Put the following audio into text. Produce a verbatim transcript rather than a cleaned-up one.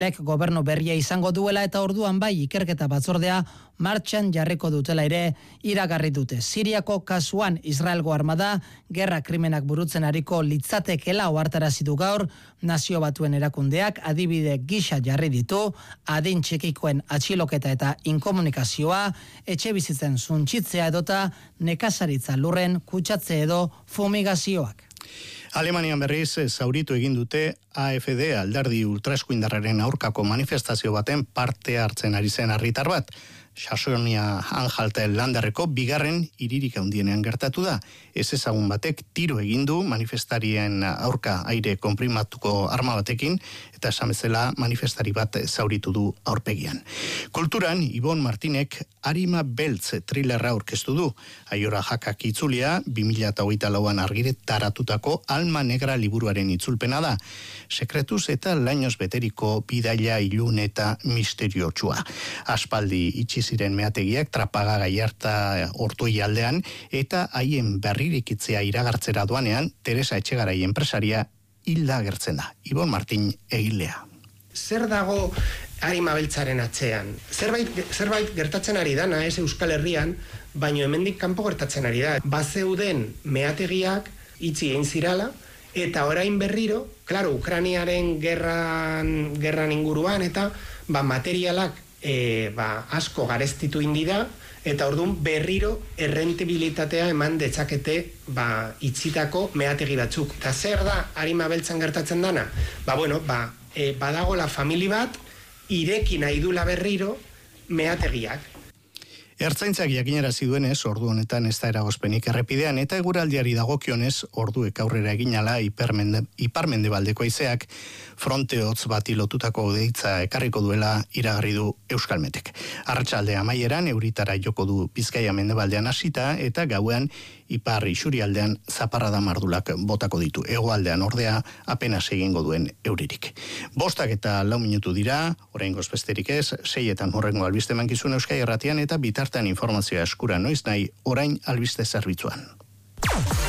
gobernu berria izango duela eta orduan bai ikerketa batzordea martxan jarriko dutela ere iragarri dute. Siriako kasuan Israelgo armada gerra krimenak burutzen ariko litzatekela ohartarazi du gaur Nazio Batuen erakundeak adibide gisa jarri ditu adin txikikoen atxiloketa eta inkomunikazioa, etxe bizitzen suntsitzea edota nekazaritza lurren kutsatze edo fumigazioak. Alemanian berriz zauritu egin dute A F D alderdi ultraeskuindarraren aurkako manifestazio baten parte hartzen ari zen herritar bat. Saxonia-Anhalte landerreko bigarren hiririk handienean gertatu da. Ez ezagun batek tiro egin du manifestarien aurka aire konprimatuko arma batekin eta esan bezala manifestari bat zauritu du aurpegian. Kulturan Ibon Martinek Arima Beltz thrillerra aurkeztu du. Aiora jakak itzulia bi mila hogeita lauan argitaratutako Alma Negra liburuaren itzulpena da. Sekretuz eta lainoz beteriko bidaia ilun eta misteriotsua. Aspaldi itxi ziren meategiak Trapaga Gallarta Ortoi aldean eta haien berririkitzea iragartzera doanean Teresa Etxegarai enpresaria hilda agertzen da. Ibon Martin egilea. Zer dago Arima Beltzaren atzean? Zerbait, zerbait gertatzen ari dana, ez Euskal Herrian, baino hemendik kanpo gertatzen ari da. Bazeuden meategiak itxi egin zirala, eta orain berriro, claro, Ukrainiaren gerran, gerran inguruan, eta ba, materialak E, ba, asko garestitu indira eta orduan berriro errentabilitatea eman detzakete ba, itxitako meategi batzuk. Eta zer da Arima Beltzan gertatzen dana? Ba, bueno, ba, e, badago la famili bat ireki nahi dula berriro meategiak. Ertzaintzak jakinarazi duenez, ordu honetan ez da eragozpenik errepidean eta eguraldiari dagokionez, orduek aurrera eginala iparmende, iparmendebaldeko haizeak fronte hotz bati lotutako deitza ekarriko duela iragarri du Euskalmetek. Arratsalde amaieran euritara joko du Bizkaia mendebaldean hasita eta gauean ipar isurialdean zaparrada mardulak botako ditu. Hegoaldean ordea apenas egingo duen euririk. Bostak eta lau minutu dira, oraingoz besterik ez, seietan horrengo albiste mankizun Euskal Irratian eta bitartean informazioa eskura noiz nahi orain albiste zerbitzuan.